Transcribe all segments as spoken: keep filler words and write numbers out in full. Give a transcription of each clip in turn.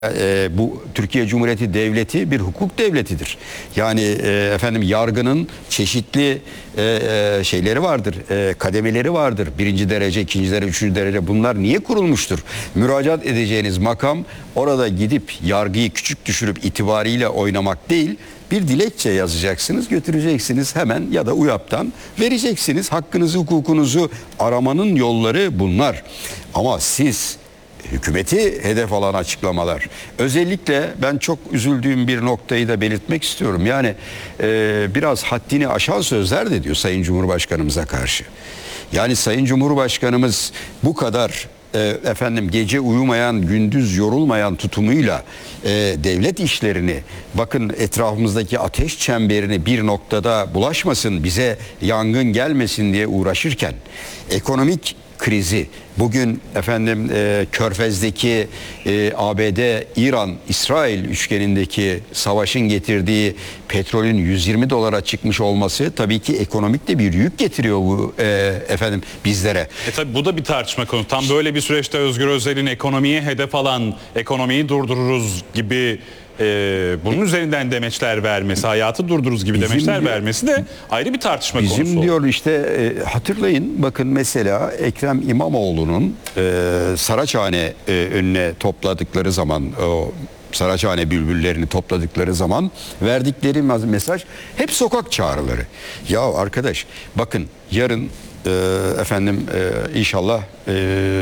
E, bu Türkiye Cumhuriyeti Devleti bir hukuk devletidir. Yani e, efendim yargının çeşitli e, e, şeyleri vardır, e, kademeleri vardır. Birinci derece, ikinci derece, üçüncü derece. Bunlar niye kurulmuştur? Müracaat edeceğiniz makam orada gidip yargıyı küçük düşürüp itibariyle oynamak değil. Bir dilekçe yazacaksınız, götüreceksiniz hemen ya da UYAP'tan vereceksiniz. Hakkınızı, hukukunuzu aramanın yolları bunlar. Ama siz hükümeti hedef alan açıklamalar. Özellikle ben çok üzüldüğüm bir noktayı da belirtmek istiyorum. Yani e, biraz haddini aşan sözler de diyor Sayın Cumhurbaşkanımıza karşı. Yani Sayın Cumhurbaşkanımız bu kadar e, efendim gece uyumayan, gündüz yorulmayan tutumuyla e, devlet işlerini, bakın etrafımızdaki ateş çemberini bir noktada bulaşmasın, bize yangın gelmesin diye uğraşırken ekonomik krizi, bugün efendim e, Körfez'deki e, A B D, İran, İsrail üçgenindeki savaşın getirdiği petrolün yüz yirmi dolara çıkmış olması tabii ki ekonomik de bir yük getiriyor bu e, efendim bizlere. E tabii bu da bir tartışma konusu. Tam böyle bir süreçte Özgür Özel'in ekonomiyi hedef alan, ekonomiyi durdururuz gibi Ee, bunun üzerinden demeçler vermesi, hayatı durdururuz gibi bizim demeçler diyor, vermesi de ayrı bir tartışma bizim konusu. Bizim diyor işte e, hatırlayın, bakın mesela Ekrem İmamoğlu'nun e, Saraçhane e, önüne topladıkları zaman, o Saraçhane bülbüllerini topladıkları zaman verdikleri mesaj hep sokak çağrıları. Ya arkadaş bakın, yarın e, efendim e, inşallah e,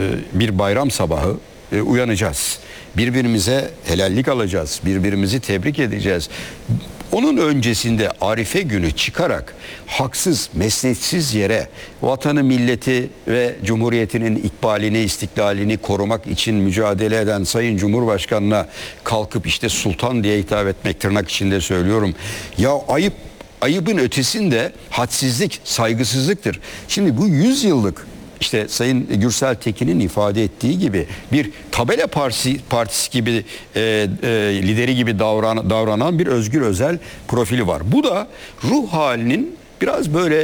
bir bayram sabahı e, uyanacağız. Birbirimize helallik alacağız. Birbirimizi tebrik edeceğiz. Onun öncesinde Arife günü çıkarak haksız, mesnetsiz yere vatanı, milleti ve Cumhuriyetinin ikbalini, istiklalini korumak için mücadele eden Sayın Cumhurbaşkanı'na kalkıp işte sultan diye hitap etmek, tırnak içinde söylüyorum. Ya ayıp, ayıbın ötesinde hadsizlik, saygısızlıktır. Şimdi bu yüz yıllık, İşte Sayın Gürsel Tekin'in ifade ettiği gibi bir tabela partisi, partisi gibi e, e, lideri gibi davran, davranan bir Özgür Özel profili var. Bu da ruh halinin biraz böyle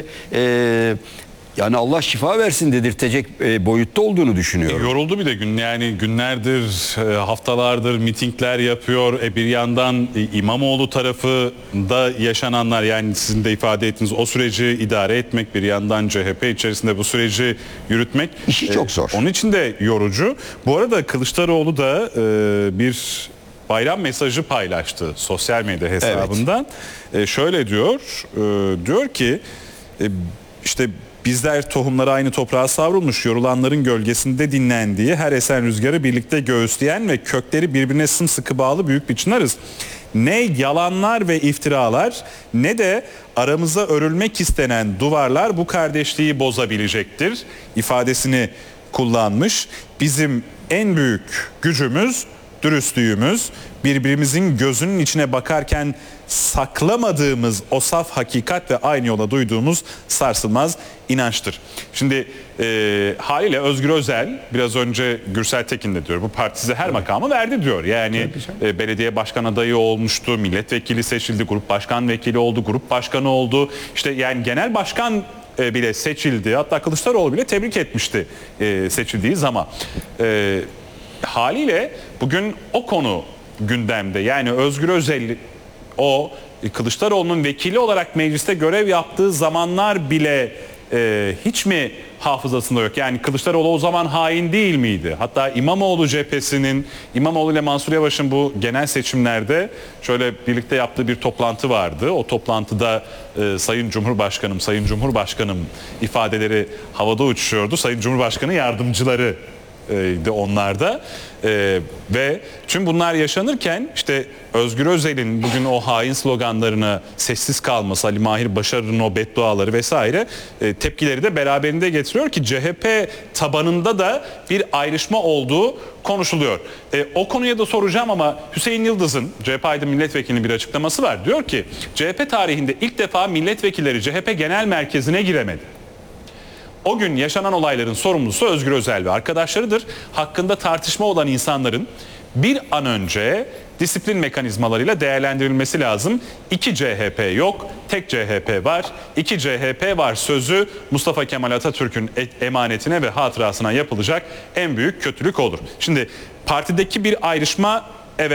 e, yani Allah şifa versin dedirtecek e, boyutta olduğunu düşünüyorum. E, yoruldu bir de gün, yani günlerdir, e, haftalardır mitingler yapıyor. E, bir yandan e, İmamoğlu tarafında yaşananlar, yani sizin de ifade ettiğiniz o süreci idare etmek, bir yandan C H P içerisinde bu süreci yürütmek. İşi çok zor. E, onun için de yorucu. Bu arada Kılıçdaroğlu da e, bir bayram mesajı paylaştı sosyal medya hesabından. Evet. E, şöyle diyor, e, diyor ki e, işte bizler tohumları aynı toprağa savrulmuş, yorulanların gölgesinde dinlendiği, her esen rüzgarı birlikte göğüsleyen ve kökleri birbirine sımsıkı bağlı büyük bir çınarız. Ne yalanlar ve iftiralar ne de aramıza örülmek istenen duvarlar bu kardeşliği bozabilecektir ifadesini kullanmış. Bizim en büyük gücümüz dürüstlüğümüz, birbirimizin gözünün içine bakarken saklamadığımız o saf hakikat ve aynı yola duyduğumuz sarsılmaz inançtır. Şimdi e, haliyle Özgür Özel, biraz önce Gürsel Tekin de diyor, bu parti size her makamı verdi diyor. Yani e, belediye başkan adayı olmuştu, milletvekili seçildi, grup başkan vekili oldu, grup başkanı oldu. İşte yani genel başkan e, bile seçildi. Hatta Kılıçdaroğlu bile tebrik etmişti e, seçildiği zaman. E, haliyle bugün o konu gündemde. Yani Özgür Özel, o Kılıçdaroğlu'nun vekili olarak mecliste görev yaptığı zamanlar bile e, hiç mi hafızasında yok? Yani Kılıçdaroğlu o zaman hain değil miydi? Hatta İmamoğlu cephesinin, İmamoğlu ile Mansur Yavaş'ın bu genel seçimlerde şöyle birlikte yaptığı bir toplantı vardı. O toplantıda e, Sayın Cumhurbaşkanım, Sayın Cumhurbaşkanım ifadeleri havada uçuşuyordu. Sayın Cumhurbaşkanı yardımcıları de onlarda ee, ve tüm bunlar yaşanırken işte Özgür Özel'in bugün o hain sloganlarına sessiz kalması, Ali Mahir Başarır'ın o bedduaları vesaire e, tepkileri de beraberinde getiriyor ki C H P tabanında da bir ayrışma olduğu konuşuluyor. E, o konuya da soracağım ama Hüseyin Yıldız'ın, C H P Aydın Milletvekili'nin bir açıklaması var. Diyor ki C H P tarihinde ilk defa milletvekilleri C H P Genel Merkezi'ne giremedi. O gün yaşanan olayların sorumlusu Özgür Özel ve arkadaşlarıdır. Hakkında tartışma olan insanların bir an önce disiplin mekanizmalarıyla değerlendirilmesi lazım. İki C H P yok, tek C H P var. İki C H P var sözü Mustafa Kemal Atatürk'ün emanetine ve hatırasına yapılacak en büyük kötülük olur. Şimdi partideki bir ayrışma